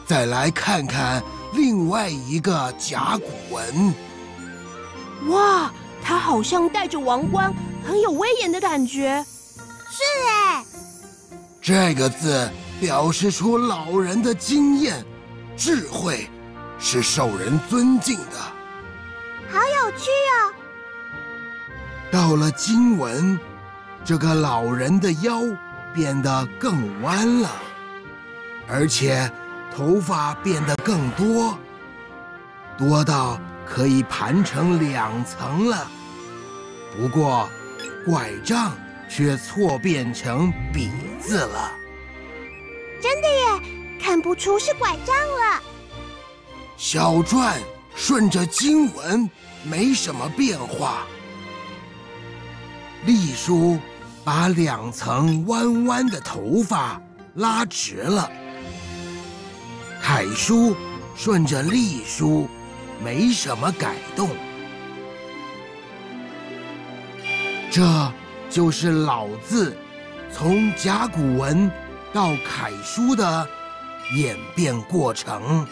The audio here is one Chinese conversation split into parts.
再来看看另外一个甲骨文。 哇，它好像戴着王冠，很有威严的感觉。 是哎， 这个字表示出老人的经验、智慧，是受人尊敬的。 好有趣哦！ 到了经文，这个老人的腰变得更弯了，而且头发变得更多，多到可以盘成2层了。不过，拐杖却错变成笔字了。 真的耶，看不出是拐杖了。 小篆顺着经文没什么变化。隶书把2层弯弯的头发拉直了。楷书顺着隶书没什么改动。这就是老字从甲骨文到楷书的演变过程。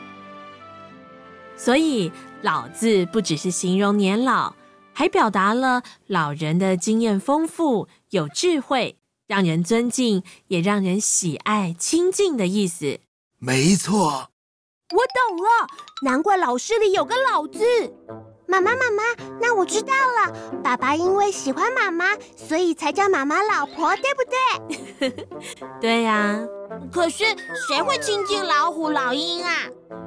所以老字不只是形容年老，还表达了老人的经验丰富、有智慧，让人尊敬，也让人喜爱亲近的意思。 没错， 我懂了，难怪老师里有个老字。 妈妈，那我知道了。爸爸因为喜欢妈妈，所以才叫妈妈老婆，对不对？ 对呀。 可是谁会亲近老虎、老鹰啊？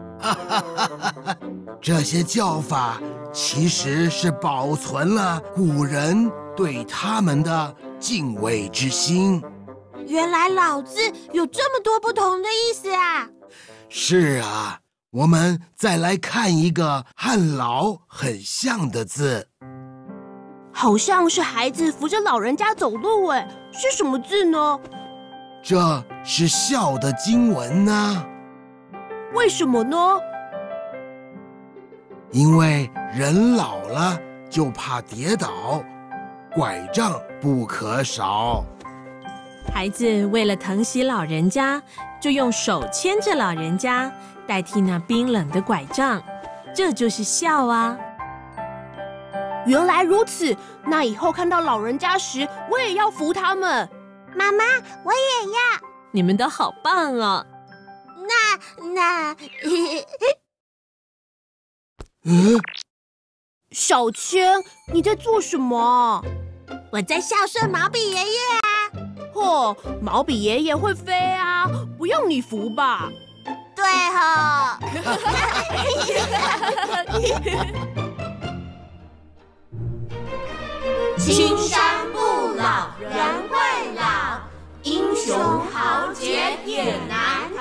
这些叫法其实是保存了古人对他们的敬畏之心。 原来老字有这么多不同的意思啊！ 是啊，我们再来看一个和老很像的字， 好像是孩子扶着老人家走路，哎，是什么字呢？ 这是孝的经文呢。 为什么呢？ 因为人老了就怕跌倒，拐杖不可少。 孩子为了疼惜老人家，就用手牵着老人家，代替那冰冷的拐杖，这就是孝啊。 原来如此，那以后看到老人家时，我也要扶他们。 妈妈，我也要。 你们都好棒哦。 那小千，你在做什么？ 我在孝顺毛笔爷爷啊。 嚯，毛笔爷爷会飞啊，不用你扶吧？ 对吼。 青山不老，人会老；英雄豪杰也难。